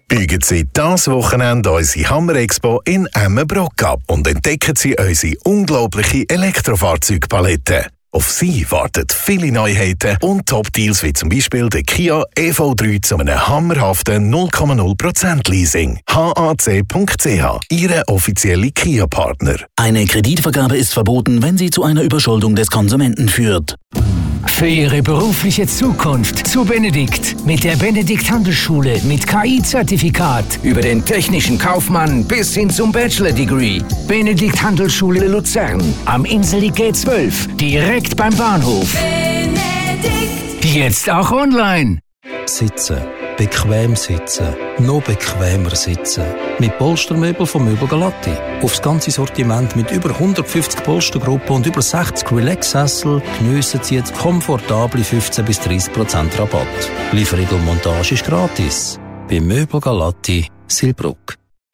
Biegen Sie dieses Wochenende unsere Hammer Expo in Emmenbrock ab und entdecken Sie unsere unglaubliche Elektrofahrzeugballette. Auf Sie warten viele Neuheiten und Top-Deals wie zum Beispiel der Kia EV3 zu einem hammerhaften 0,0% Leasing. HAC.ch, Ihre offizielle Kia-Partner. Eine Kreditvergabe ist verboten, wenn sie zu einer Überschuldung des Konsumenten führt. Für Ihre berufliche Zukunft zu Benedikt. Mit der Benedikt Handelsschule mit KI-Zertifikat. Über den technischen Kaufmann bis hin zum Bachelor-Degree. Benedikt Handelsschule Luzern. Am Inselweg G12. Direkt beim Bahnhof. Benedikt. Jetzt auch online. Sitzen. Bequem sitzen. Noch bequemer sitzen. Mit Polstermöbel von Möbel Galatti. Aufs ganze Sortiment mit über 150 Polstergruppen und über 60 Relax-Sessel geniessen Sie jetzt komfortable 15-30% Rabatt. Lieferung und Montage ist gratis. Bei Möbel Galatti, Silbruck.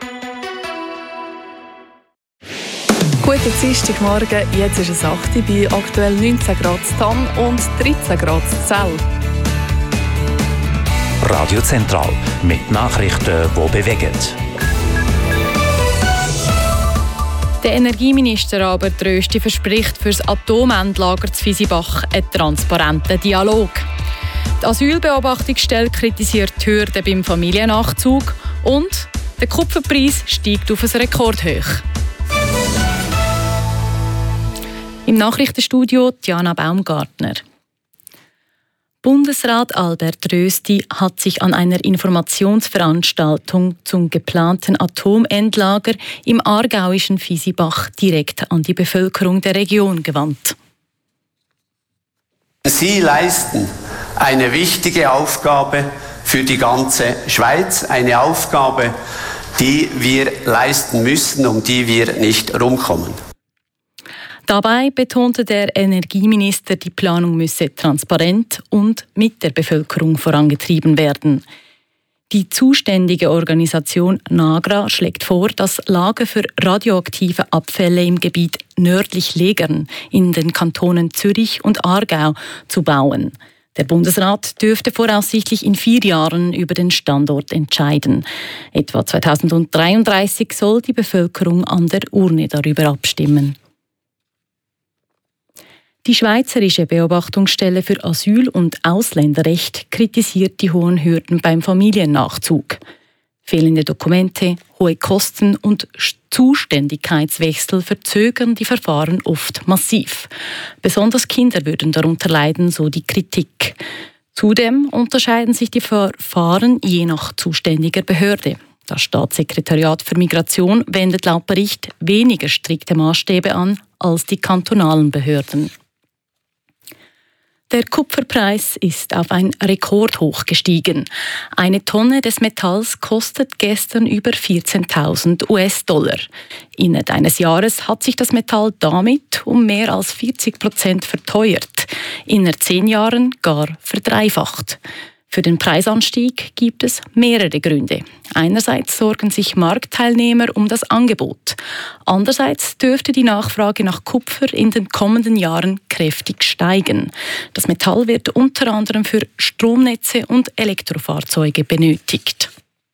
Guten Dienstagmorgen, jetzt ist es 8 Uhr bei aktuell 19 Grad in Tann und 13 Grad in Zell. Radio Zentral mit Nachrichten, die bewegen. Der Energieminister Albert Rösti verspricht für das Atomendlager zu Fisibach einen transparenten Dialog. Die Asylbeobachtungsstelle kritisiert die Hürden beim Familiennachzug und der Kupferpreis steigt auf ein Rekordhoch. Im Nachrichtenstudio Diana Baumgartner. Bundesrat Albert Rösti hat sich an einer Informationsveranstaltung zum geplanten Atomendlager im aargauischen Fisibach direkt an die Bevölkerung der Region gewandt. Sie leisten eine wichtige Aufgabe für die ganze Schweiz, eine Aufgabe, die wir leisten müssen, um die wir nicht rumkommen. Dabei betonte der Energieminister, die Planung müsse transparent und mit der Bevölkerung vorangetrieben werden. Die zuständige Organisation NAGRA schlägt vor, das Lager für radioaktive Abfälle im Gebiet nördlich Legern in den Kantonen Zürich und Aargau zu bauen. Der Bundesrat dürfte voraussichtlich in 4 Jahren über den Standort entscheiden. Etwa 2033 soll die Bevölkerung an der Urne darüber abstimmen. Die Schweizerische Beobachtungsstelle für Asyl- und Ausländerrecht kritisiert die hohen Hürden beim Familiennachzug. Fehlende Dokumente, hohe Kosten und Zuständigkeitswechsel verzögern die Verfahren oft massiv. Besonders Kinder würden darunter leiden, so die Kritik. Zudem unterscheiden sich die Verfahren je nach zuständiger Behörde. Das Staatssekretariat für Migration wendet laut Bericht weniger strikte Maßstäbe an als die kantonalen Behörden. Der Kupferpreis ist auf ein Rekordhoch gestiegen. Eine Tonne des Metalls kostet gestern über 14.000 US-Dollar. Innerhalb eines Jahres hat sich das Metall damit um mehr als 40% verteuert. Innerhalb 10 Jahren gar verdreifacht. Für den Preisanstieg gibt es mehrere Gründe. Einerseits sorgen sich Marktteilnehmer um das Angebot. Andererseits dürfte die Nachfrage nach Kupfer in den kommenden Jahren kräftig steigen. Das Metall wird unter anderem für Stromnetze und Elektrofahrzeuge benötigt.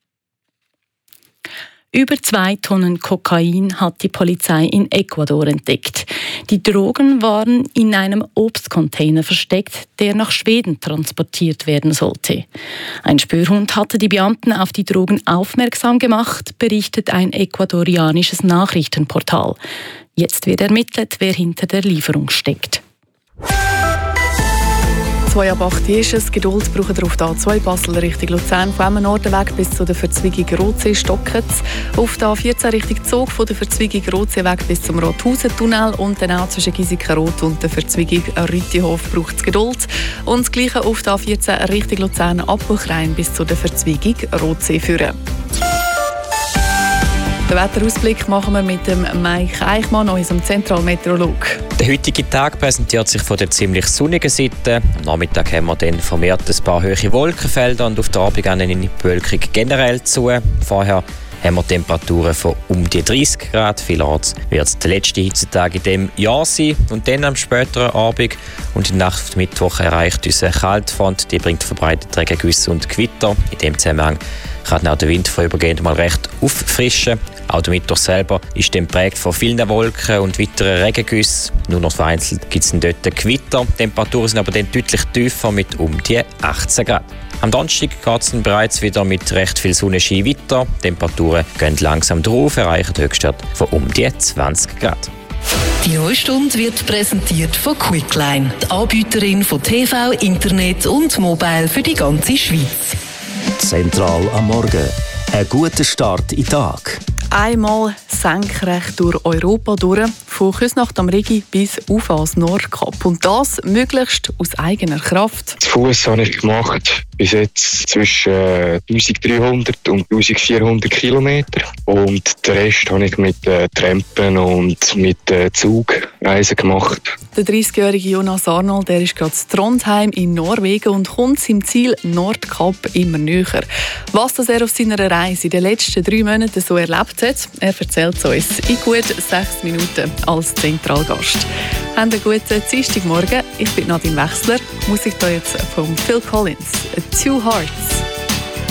Über 2 Tonnen Kokain hat die Polizei in Ecuador entdeckt. Die Drogen waren in einem Obstcontainer versteckt, der nach Schweden transportiert werden sollte. Ein Spürhund hatte die Beamten auf die Drogen aufmerksam gemacht, berichtet ein ecuadorianisches Nachrichtenportal. Jetzt wird ermittelt, wer hinter der Lieferung steckt. 2 ab 8 ist es. Geduld braucht ihr auf der A2 Basel Richtung Luzern. Von Emmenorden bis zu der Verzweigung Rotsee stocken. Auf der A14 Richtung Zug von der Verzweigung Rotsee bis zum Rothausen-Tunnel und dann auch zwischen Giesiken-Rot und der Verzweigung Rütihof braucht es Geduld. Und das Gleiche auf der A14 Richtung Luzern ab Buchrein bis zu der Verzweigung Rotsee führen. Den Wetterausblick machen wir mit dem Mike Eichmann, unserem Zentralmeteorolog. Der heutige Tag präsentiert sich von der ziemlich sonnigen Seite. Am Nachmittag haben wir dann vermehrt ein paar hohe Wolkenfelder und auf der Abend eine Bewölkung generell zu. Vorher haben wir Temperaturen von um die 30 Grad. Vielerorts wird es der letzte Hitzetag in diesem Jahr sein. Und dann am späteren Abend und in der Nacht auf Mittwoch erreicht uns eine Kaltfront. Die bringt verbreitet Regengüsse und Gewitter. In dem Zusammenhang kann auch der Wind vorübergehend mal recht auffrischen. Auch der Mittwoch selber ist dann geprägt von vielen Wolken und weiteren Regengüssen. Nur noch vereinzelt gibt es dort Gewitter. Die Temperaturen sind aber dann deutlich tiefer mit um die 18 Grad. Am Donnerstag geht es dann bereits wieder mit recht viel Sonnenschein weiter. Die Temperaturen gehen langsam drauf, erreichen Höchstwerte von um die 20 Grad. Die neue Stunde wird präsentiert von Quickline, die Anbieterin von TV, Internet und Mobile für die ganze Schweiz. Zentral am Morgen. Ein guter Start in den Tag. Einmal senkrecht durch Europa durch, von Küsnacht am Rigi bis auf ans Nordkap. Und das möglichst aus eigener Kraft. Zu Fuss habe ich gemacht bis jetzt zwischen 1300 und 1400 Kilometer. Und den Rest habe ich mit Trampen und mit Zugreisen gemacht. Der 30-jährige Jonas Arnold, der ist gerade in Trondheim in Norwegen und kommt seinem Ziel Nordkap immer näher. Was das er auf seiner Reise in den letzten 3 Monaten so erlebt hat, er erzählt es uns in gut 6 Minuten als Zentralgast. Habt einen guten Dienstagmorgen. Ich bin Nadine Wechsler. Musik hier jetzt von Phil Collins, «Two Hearts».